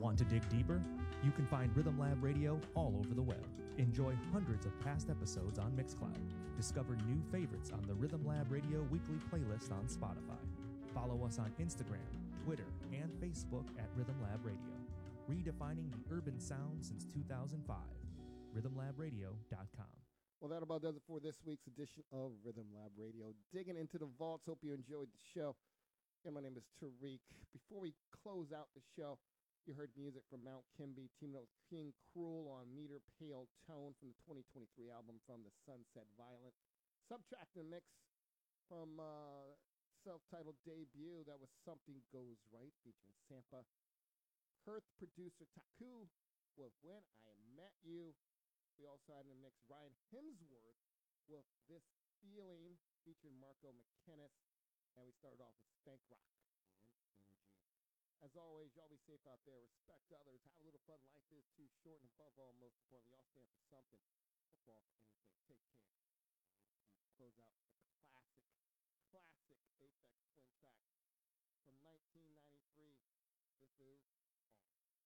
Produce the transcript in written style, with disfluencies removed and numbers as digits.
Want to dig deeper? You can find Rhythm Lab Radio all over the web. Enjoy hundreds of past episodes on Mixcloud. Discover new favorites on the Rhythm Lab Radio weekly playlist on Spotify. Follow us on Instagram, Twitter, and Facebook at Rhythm Lab Radio. Redefining the urban sound since 2005. RhythmLabRadio.com. Well, that about does it for this week's edition of Rhythm Lab Radio. Digging into the vaults. Hope you enjoyed the show. Again, my name is Tariq. Before we close out the show, you heard music from Mount Kimby, teaming up with King Cruel on Meter Pale Tone from the 2023 album From the Sunset Violent. Subtracting mix from self-titled debut, that was Something Goes Right, featuring Sampa. Hearth producer Taku with When I Met You. We also had in the mix Ryan Hemsworth with This Feeling, featuring Marco McKinnis. And we started off with Spank Rock and Energy. As always, y'all be safe out there. Respect others. Have a little fun. Life is too short. And above all, most importantly, y'all stand for something. Football for anything. Take care. Close out the classic Aphex Twin track from 1993. This is